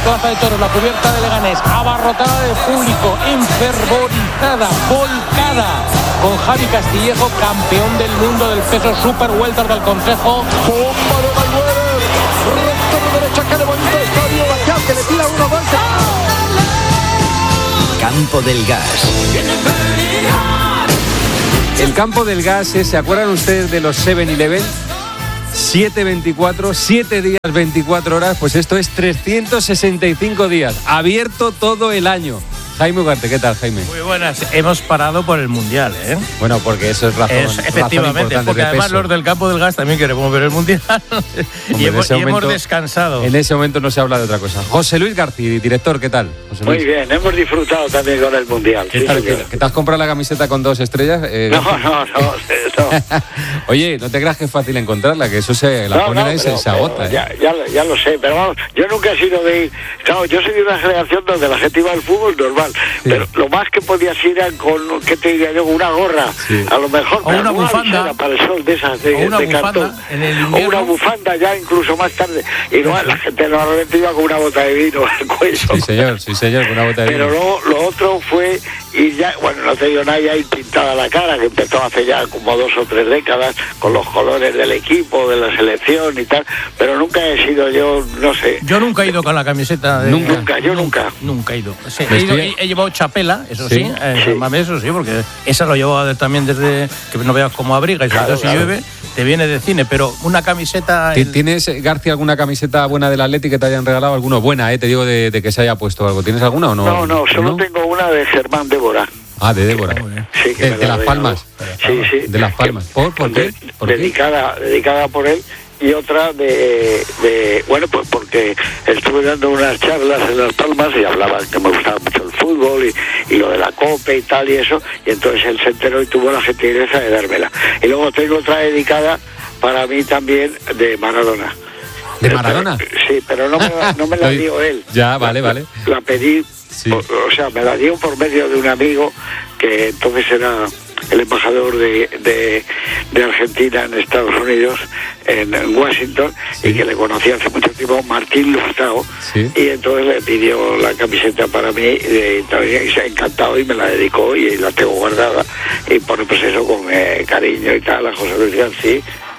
Plaza de Toros, la cubierta de Leganés, abarrotada de público, enfervorizada, volcada, con Javi Castillejo, campeón del mundo del peso super welter del Consejo. ¡Bomba de Mayweather! ¡Recto de derecha, que de bonito estadio! ¡Baquial, que le tira uno más! Campo del Gas. El Campo del Gas, ¿se acuerdan ustedes de los 7-Eleven? 7-24, 7 días 24 horas, pues esto es 365 días, abierto todo el año. Jaime Ugarte, ¿qué tal, Jaime? Muy buenas, hemos parado por el Mundial, ¿eh? Bueno, porque eso es razón. Efectivamente, porque además los del Campo del Gas también queremos ver el Mundial. Hombre, y hemos descansado. En ese momento no se habla de otra cosa. José Luis García, director, ¿qué tal? José Luis. Muy bien, hemos disfrutado también con el Mundial. ¿Qué tal? ¿Que te has comprado la camiseta con 2 estrellas? No. Oye, no te creas que es fácil encontrarla, que eso la ponen ahí y se agota. Ya lo sé, pero vamos, yo nunca he sido de... Claro, yo soy de una generación donde la gente iba al fútbol normal, sí. Pero lo más que podías ir era con, ¿qué te diría yo? Una gorra, sí. A lo mejor. O una bufanda. Para el sol de esas, de cartón. O una bufanda ya incluso más tarde. Y no, la gente normalmente iba con una bota de vino al cuello. Sí señor, con una bota de vino. Pero luego lo otro fue ir ya, bueno, no te digo nada, ya ir pintada la cara, que empezó hace ya como 2 o 3 décadas, con los colores del equipo, de la selección y tal, pero nunca he sido yo, no sé. Yo nunca he ido con la camiseta de... Nunca he ido. Sí, he llevado chapela, eso sí, eso sí, porque esa lo llevaba también desde que no veas cómo abriga y sobre todo si llueve, te viene de cine, pero una camiseta... ¿Tienes, García, alguna camiseta buena del Atleti que te hayan regalado? ¿Alguno? Buena, te digo, de que se haya puesto algo. ¿Tienes alguna o no? No, solo tengo una de Germán Débora. Ah, de Débora. Sí, de Las Palmas. Sí. De Las Palmas. ¿Por qué? Dedicada por él. Y otra bueno, pues porque estuve dando unas charlas en Las Palmas y hablaban que me gustaba mucho el fútbol y lo de la Copa y tal y eso, y entonces él se enteró y tuvo la gentileza de dármela. Y luego tengo otra dedicada para mí también de Maradona. ¿De Maradona? Sí, pero no me la dio él. Ya, vale. La pedí, sí. O sea, me la dio por medio de un amigo que entonces era el embajador de Argentina en Estados Unidos, en Washington, sí. Y que le conocí hace mucho tiempo, Martín Lustau, sí. Y entonces le pidió la camiseta para mí y se ha encantado y me la dedicó y la tengo guardada y pone pues eso con cariño y tal a José Luis García.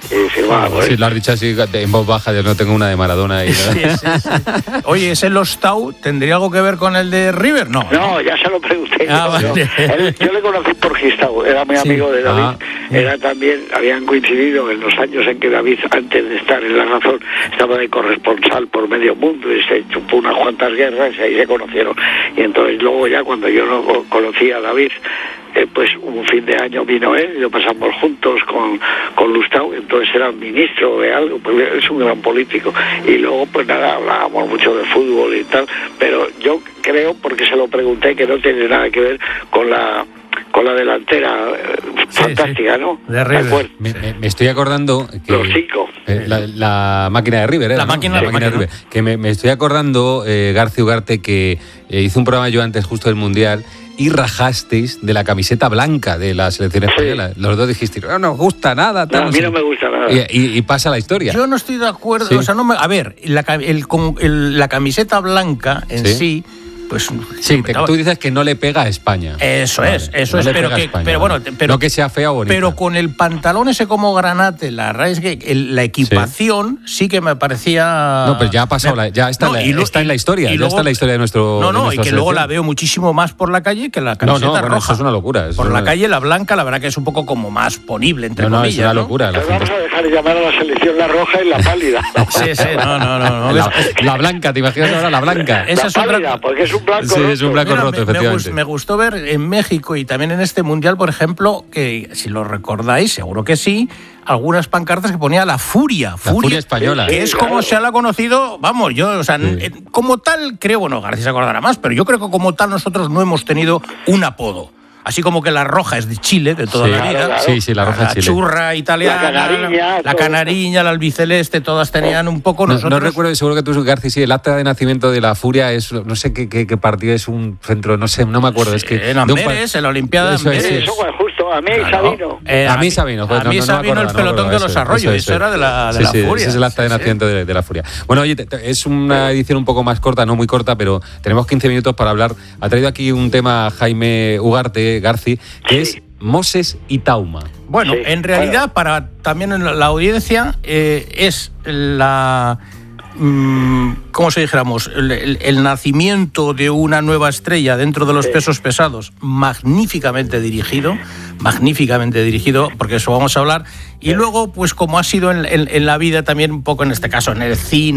Sí, lo has dicho así en voz baja, yo no tengo una de Maradona. Sí. Oye, ¿ese Lostau tendría algo que ver con el de River? No, ya se lo pregunté. Vale. Yo le conocí por Gistau, era muy amigo de David. Era también, habían coincidido en los años en que David, antes de estar en La Razón, estaba de corresponsal por medio mundo y se chupó unas cuantas guerras y ahí se conocieron. Y entonces luego ya cuando yo no conocía a David, pues un fin de año vino él y lo pasamos juntos con Lustau, entonces era ministro de algo, pues es un gran político, y luego pues nada, hablábamos mucho de fútbol y tal, pero yo creo, porque se lo pregunté, que no tiene nada que ver con la delantera fantástica, sí. ¿No? De River. Me estoy acordando que los 5. La máquina de River, la máquina de River. Que me estoy acordando, García Ugarte, que hice un programa yo antes justo del Mundial y rajasteis de la camiseta blanca de la selección española. Sí. Los dos dijisteis, no nos gusta nada. No, a mí no me gusta nada. Y pasa la historia. Yo no estoy de acuerdo. Sí. O sea, a ver, la camiseta blanca en sí pues sí, tú dices que no le pega a España. Eso vale, es, no pero bueno, no que sea fea o bonita. Pero con el pantalón ese como granate, la la equipación sí que me parecía. No, pero ya ha pasado, ya está, está en la historia, ya está en la historia de nuestro. Y que luego la veo muchísimo más por la calle que la camiseta roja. Eso es una locura. Por la calle la blanca, la verdad que es un poco como más ponible entre comillas. Es una locura. Pero vamos a dejar de llamar a la selección la roja y la pálida. Sí, no. La blanca, ¿te imaginas ahora la blanca? Esa es otra, porque es un blanco roto. Es un blanco roto, efectivamente. Me gustó ver en México y también en este Mundial, por ejemplo, que si lo recordáis, seguro que sí, algunas pancartas que ponía la furia española. Que es como se la ha conocido, vamos, yo, o sea, como tal, creo, bueno, García se acordará más, pero yo creo que como tal nosotros no hemos tenido un apodo. así como que la roja es de Chile, de toda la vida. Claro. Sí, la roja la Chile. churra italiana, la canariña, la albiceleste, todas tenían un poco... No recuerdo, seguro que tú, Garci, sí, el acta de nacimiento de la Furia es, no sé qué partido es, un centro, no sé, no me acuerdo. Es que en Amberes, en la Olimpiada de Amberes. Eso fue justo, a mí Sabino. A mí Sabino, a mí Sabino, el pelotón de los Arroyos, eso era de la Furia. Ese es el acta de nacimiento de la Furia. Bueno, oye, es una edición un poco más corta, no muy corta, pero tenemos 15 minutos para hablar. Ha traído aquí un tema Jaime Ugarte, Garci, que es Moses y Tauma. Bueno, en realidad, para también la audiencia, es la... ¿cómo se dijéramos? El nacimiento de una nueva estrella dentro de los pesos pesados, magníficamente dirigido, porque eso vamos a hablar. Y luego, pues como ha sido en la vida también un poco en este caso, en el cine,